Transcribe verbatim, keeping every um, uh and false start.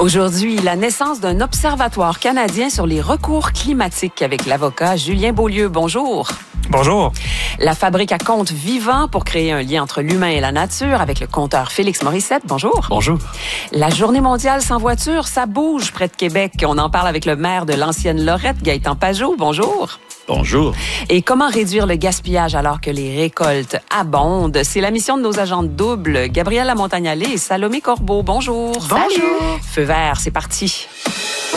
Aujourd'hui, la naissance d'un observatoire canadien sur les recours climatiques avec l'avocat Julien Beaulieu. Bonjour. Bonjour. La fabrique à compte vivant pour créer un lien entre l'humain et la nature avec le conteur Félix Morissette. Bonjour. Bonjour. La journée mondiale sans voiture, ça bouge près de Québec. On en parle avec le maire de l'ancienne Lorette, Gaëtan Pajot. Bonjour. Bonjour. Et comment réduire le gaspillage alors que les récoltes abondent? C'est la mission de nos agents de double, Gabrielle Lamontagne-Allais et Salomé Corbeau. Bonjour. Bonjour. Feu vert, c'est parti.